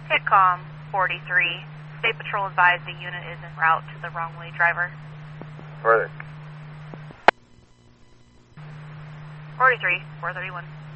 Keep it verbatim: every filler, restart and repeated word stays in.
Hitcom forty-three. State Patrol advised the unit is en route to the wrong way driver. Further. forty-three, four thirty-one.